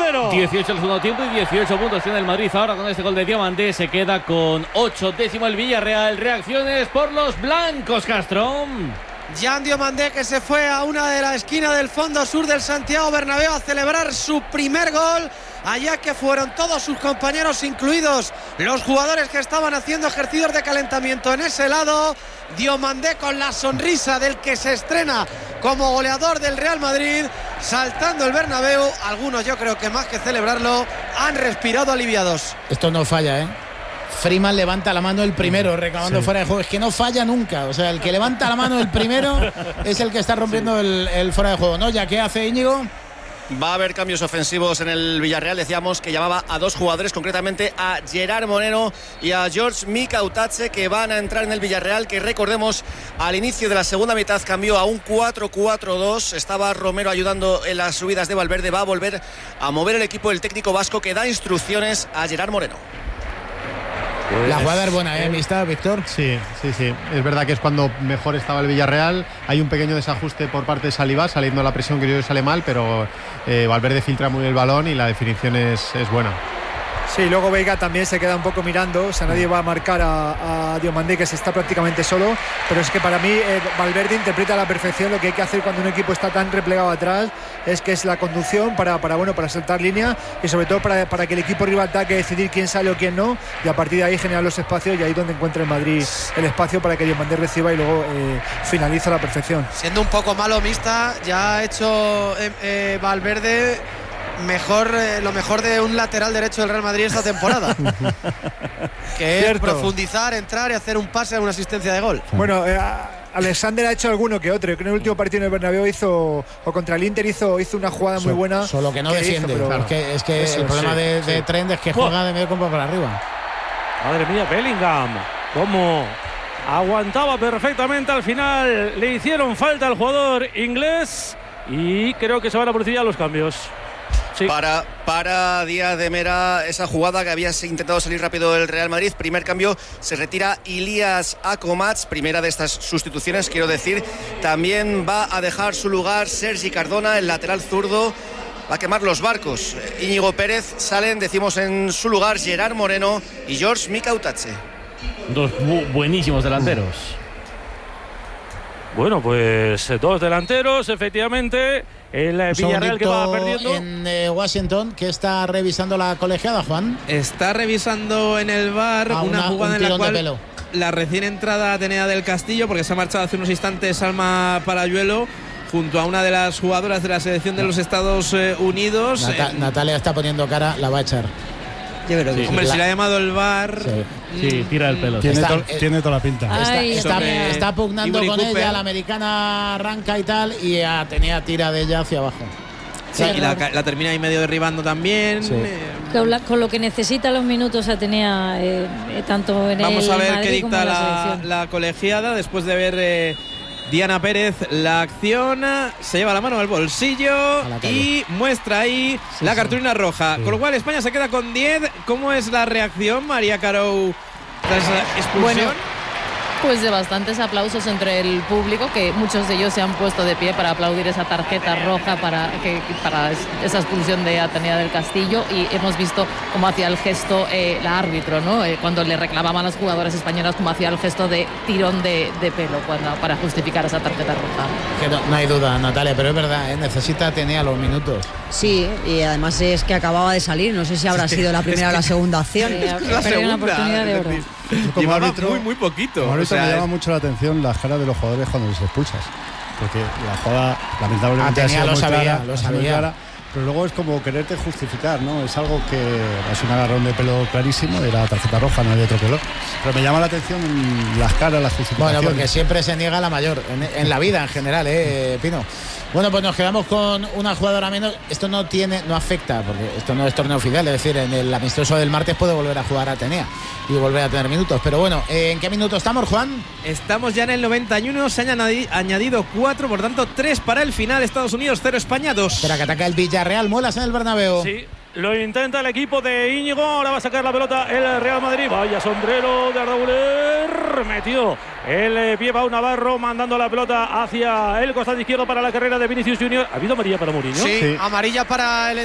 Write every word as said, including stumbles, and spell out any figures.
cero. dieciocho el segundo tiempo y dieciocho puntos tiene el Madrid ahora con este gol de Diomandé. Se queda con ocho, décimo el Villarreal. Reacciones por los blancos, Castro. Jan Diomandé, que se fue a una de la esquina del fondo sur del Santiago Bernabéu a celebrar su primer gol, allá que fueron todos sus compañeros, incluidos los jugadores que estaban haciendo ejercicios de calentamiento en ese lado. Diomandé con la sonrisa del que se estrena como goleador del Real Madrid, saltando el Bernabéu. Algunos, yo creo que más que celebrarlo, han respirado aliviados. Esto no falla, ¿eh? Freeman levanta la mano el primero, reclamando sí. fuera de juego. Es que no falla nunca. O sea, el que levanta la mano el primero es el que está rompiendo sí. el, el fuera de juego, ¿no? ¿Ya qué hace Íñigo? Va a haber cambios ofensivos en el Villarreal. Decíamos que llamaba a dos jugadores, concretamente a Gerard Moreno y a George Mikautache, que van a entrar en el Villarreal, que recordemos al inicio de la segunda mitad cambió a un cuatro cuatro dos. Estaba Romero ayudando en las subidas de Valverde. Va a volver a mover el equipo del técnico vasco, que da instrucciones a Gerard Moreno. Pues, la jugada es buena, ¿eh? ¿Vista, Víctor? Sí, sí, sí. Es verdad que es cuando mejor estaba el Villarreal. Hay un pequeño desajuste por parte de Saliba, saliendo la presión que yo sale mal, pero eh, Valverde filtra muy bien el balón y la definición es, es buena. Sí, luego Veiga también se queda un poco mirando. O sea, nadie va a marcar a, a Diomandé, que se está prácticamente solo. Pero es que para mí eh, Valverde interpreta a la perfección lo que hay que hacer cuando un equipo está tan replegado atrás. Es que es la conducción para, para, bueno, para saltar línea y sobre todo para, para que el equipo rival tenga que decidir quién sale o quién no. Y a partir de ahí generar los espacios, y ahí donde encuentra el Madrid el espacio para que Diomandé reciba y luego eh, finaliza a la perfección. Siendo un poco malo Mista, ya ha hecho eh, eh, Valverde mejor eh, lo mejor de un lateral derecho del Real Madrid esta temporada, que es profundizar, entrar y hacer un pase a una asistencia de gol. Bueno, eh, Alexander ha hecho alguno que otro. Yo creo que en el último partido en el Bernabéu hizo, o contra el Inter hizo, hizo una jugada muy buena. Solo que no que defiende, hizo, pero, es que, es que eso, el problema sí, de, de sí. Trent es que juega de medio campo para arriba. Madre mía, Bellingham, cómo aguantaba perfectamente al final. Le hicieron falta al jugador inglés y creo que se van a producir ya los cambios. Sí. Para, para Díaz de Mera, esa jugada que había intentado salir rápido el Real Madrid. Primer cambio, se retira Ilias Akomats, primera de estas sustituciones, quiero decir. También va a dejar su lugar Sergi Cardona, el lateral zurdo. Va a quemar los barcos. Íñigo Pérez, salen, decimos en su lugar, Gerard Moreno y George Mikautache. Dos bu- buenísimos delanteros. Bueno, pues dos delanteros, efectivamente. El Villarreal que va perdiendo. En eh, Washington, que está revisando la colegiada, Juan. Está revisando en el V A R ah, una, una jugada un en la cual la recién entrada Atenea del Castillo, porque se ha marchado hace unos instantes Alma Parayuelo junto a una de las jugadoras de la selección de los Estados Unidos. Nata- eh, Natalia está poniendo cara, la va a echar. Yo creo que sí. Hombre, la... si le ha llamado el V A R. Sí, sí, tira el pelo. Tiene, está, to, eh, tiene toda la pinta. Ay, está, está, está pugnando con Cooper. ella, la americana arranca y tal, y Atenea tira de ella hacia abajo. Sí, y la, la termina ahí medio derribando también. Sí. Con, la, con lo que necesita los minutos Atenea, eh, tanto en Vamos el a ver Madrid qué dicta la, la, la colegiada después de ver. Eh, Diana Pérez la acción, se lleva la mano al bolsillo y muestra ahí sí, la cartulina sí. roja. Sí. Con lo cual España se queda con diez. ¿Cómo es la reacción, María Carou, tras la expulsión? Bueno, pues de bastantes aplausos entre el público, que muchos de ellos se han puesto de pie para aplaudir esa tarjeta roja para, que, para esa expulsión de Atenea del Castillo, y hemos visto cómo hacía el gesto eh, la árbitro, ¿no? Eh, cuando le reclamaban a las jugadoras españolas, cómo hacía el gesto de tirón de, de pelo cuando, para justificar esa tarjeta roja. Que no, no hay duda, Natalia, pero es verdad, ¿eh? Necesita Atenea los minutos. Sí, y además es que acababa de salir, no sé si habrá sido la primera o la segunda acción. Sí, la segunda, una oportunidad de oro. Como árbitro, muy, muy poquito. Como árbitro, o sea, me llama es... mucho la atención las caras de los jugadores cuando les expulsas. Porque la jugada, lamentablemente, Atenea ha sido lo muy sabía, clara, lo sabía. Clara, pero luego es como quererte justificar, ¿no? Es algo que es un agarrón de pelo clarísimo, era tarjeta roja, no hay otro color. Pero me llama la atención las caras, las justificaciones. Bueno, porque siempre se niega la mayor, en, en la vida en general, ¿eh, Pino? Bueno, pues nos quedamos con una jugadora menos. Esto no tiene, no afecta, porque esto no es torneo oficial, es decir, en el amistoso del martes puede volver a jugar Atenea y volver a tener minutos. Pero bueno, ¿en qué minutos estamos, Juan? Estamos ya en el noventa y uno, se han añadido cuatro, por tanto tres para el final. Estados Unidos cero, España dos. Espera, que ataca el Villarreal, Muelas en el Bernabéu. Sí. Lo intenta el equipo de Íñigo. Ahora va a sacar la pelota el Real Madrid. Vaya sombrero de Ardauler. Metió el pie Pau Navarro, mandando la pelota hacia el costado izquierdo para la carrera de Vinicius Junior. ¿Ha habido amarilla para Mourinho? Sí, sí, amarilla para el